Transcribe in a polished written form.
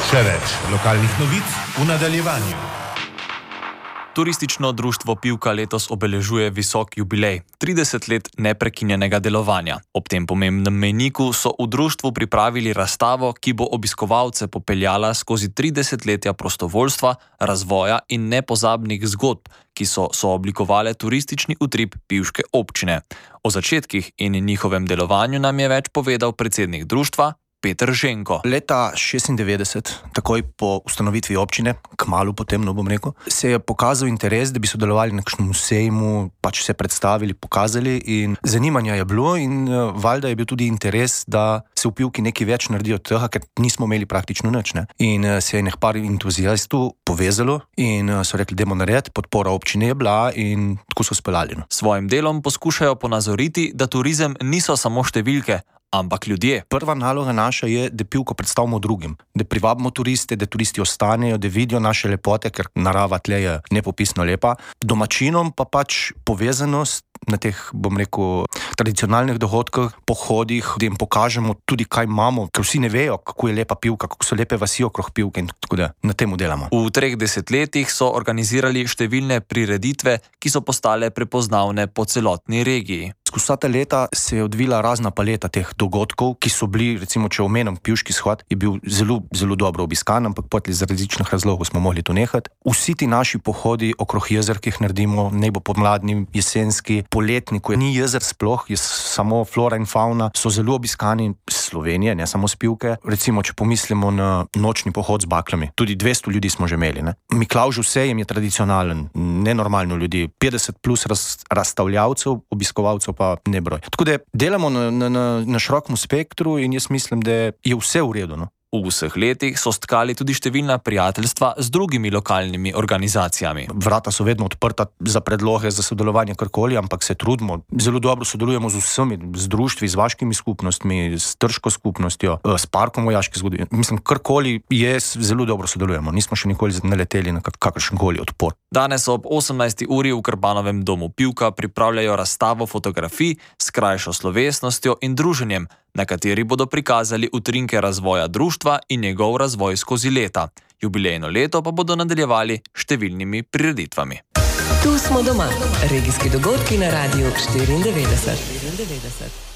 Še več lokalnih novic v nadaljevanju. Turistično društvo Pivka letos obeležuje visok jubilej, 30 let neprekinjenega delovanja. Ob tem pomembnem mejniku so v društvu pripravili razstavo, ki bo obiskovalce popeljala skozi 30-letja prostovoljstva, razvoja in nepozabnih zgodb, ki so sooblikovale turistični utrip pivške občine. O začetkih in njihovem delovanju nam je več povedal predsednik društva Peter Ženko. Leta 1996, takoj po ustanovitvi občine, kmalu potem, se je pokazal interes, da bi sodelovali na kakšnem sejmu, pač se predstavili, pokazali in zanimanja je bilo in valjda je bil tudi interes, da se v Pivki nekaj več naredi od tega, ker nismo imeli praktično nič. In se je nekaj entuzijastov povezalo in so rekli, dajmo narediti, podpora občine je bila in tako so speljali. Svojim delom poskušajo ponazoriti, da turizem niso samo številke, ampak ljudje. Prva naloga naša je, da Pivko predstavimo drugim, da privabimo turiste, da turisti ostanejo, da vidijo naše lepote, ker narava tle je nepopisno lepa. Domačinom pa pač povezanost na teh, tradicionalnih dogodkih, pohodih, da jim pokažemo tudi, kaj imamo, ker vsi ne vejo, kako je lepa Pivka, kako so lepe vasi okrog Pivke in tako da na tem delamo. V 3 desetletjih so organizirali številne prireditve, ki so postale prepoznavne po celotni regiji. Skozi vsa ta leta se je odvila razna paleta teh dogodkov, ki so bili, recimo, če omenim Pivški shod, je bil zelo, zelo dobro obiskan, ampak potem iz različnih razlogov smo mogli to nehati. Vsi ti naši pohodi okrog jezer, ki jih naredimo, naj bo pomladni, jesenski, poletni, ko ni jezer sploh, je samo flora in fauna, so zelo obiskani Slovenije, ne samo s Pivke. Recimo, če pomislimo na nočni pohod z baklami, tudi 200 ljudi smo že imeli. Miklavžev sejem je tradicionalen, nenormalno ljudi, 50 plus razstavljavcev, obiskovalcev pa nebroj. Tako da delamo na širokem spektru in jaz mislim, da je vse v redu. V vseh letih so stkali tudi številna prijateljstva z drugimi lokalnimi organizacijami. Vrata so vedno odprta za predloge, za sodelovanje karkoli, ampak se trudimo. Zelo dobro sodelujemo z vsemi, z društvi, z vaškimi skupnostmi, s trško skupnostjo, s parkom vojaške zgodovine. Mislim, karkoli je, zelo dobro sodelujemo. Nismo še nikoli naleteli na kakršenkoli odpor. Danes ob 18. uri v Krbanovem domu Pivka pripravljajo razstavo fotografij s krajšo slovesnostjo in druženjem, na kateri bodo prikazali utrinke razvoja društva in njegov razvoj skozi leta. Jubilejno leto pa bodo nadaljevali številnimi prireditvami. Tu smo doma. Regijski dogodki na Radiu 94.